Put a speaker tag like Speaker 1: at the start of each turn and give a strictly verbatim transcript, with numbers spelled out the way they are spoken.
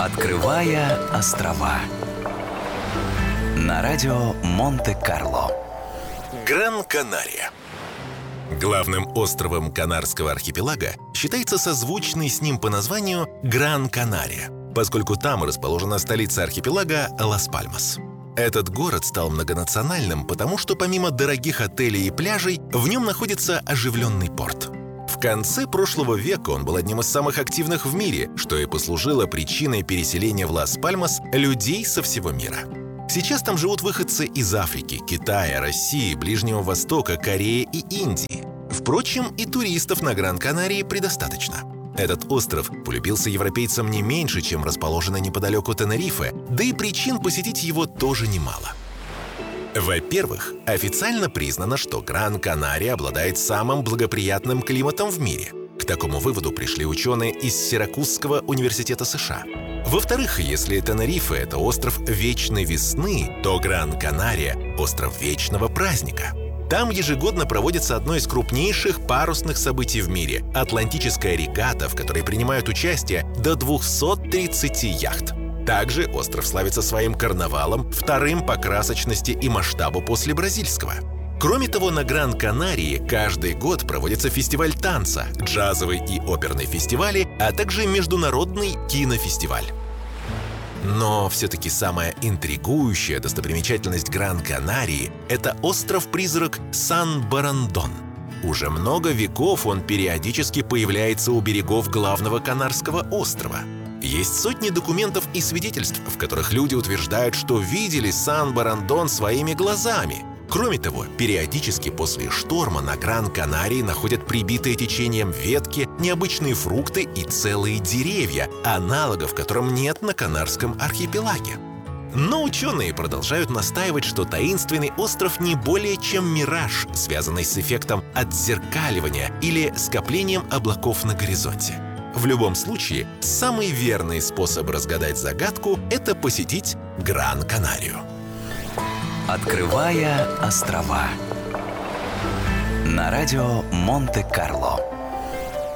Speaker 1: Открывая острова на радио Монте-Карло.
Speaker 2: Гран-Канария. Главным островом Канарского архипелага считается созвучный с ним по названию Гран-Канария, поскольку там расположена столица архипелага Лас-Пальмас. Этот город стал многонациональным, потому что помимо дорогих отелей и пляжей, в нем находится оживленный порт. В конце прошлого века он был одним из самых активных в мире, что и послужило причиной переселения в Лас-Пальмас людей со всего мира. Сейчас там живут выходцы из Африки, Китая, России, Ближнего Востока, Кореи и Индии. Впрочем, и туристов на Гран-Канарии предостаточно. Этот остров полюбился европейцам не меньше, чем расположенный неподалеку Тенерифе, да и причин посетить его тоже немало. Во-первых, официально признано, что Гран-Канария обладает самым благоприятным климатом в мире. К такому выводу пришли ученые из Сиракузского университета США. Во-вторых, если Тенерифе — это остров вечной весны, то Гран-Канария — остров вечного праздника. Там ежегодно проводится одно из крупнейших парусных событий в мире — Атлантическая регата, в которой принимают участие до двухсот тридцати яхт. Также остров славится своим карнавалом, вторым по красочности и масштабу после бразильского. Кроме того, на Гран-Канарии каждый год проводится фестиваль танца, джазовый и оперный фестивали, а также международный кинофестиваль. Но все-таки самая интригующая достопримечательность Гран-Канарии — это остров-призрак Сан-Борандон. Уже много веков он периодически появляется у берегов главного Канарского острова. Есть сотни документов и свидетельств, в которых люди утверждают, что видели Сан-Борандон своими глазами. Кроме того, периодически после шторма на Гран-Канарии находят прибитые течением ветки, необычные фрукты и целые деревья, аналогов которым нет на Канарском архипелаге. Но ученые продолжают настаивать, что таинственный остров не более чем мираж, связанный с эффектом отзеркаливания или скоплением облаков на горизонте. В любом случае, самый верный способ разгадать загадку — это посетить Гран-Канарию.
Speaker 1: Открывая острова на радио Монте-Карло.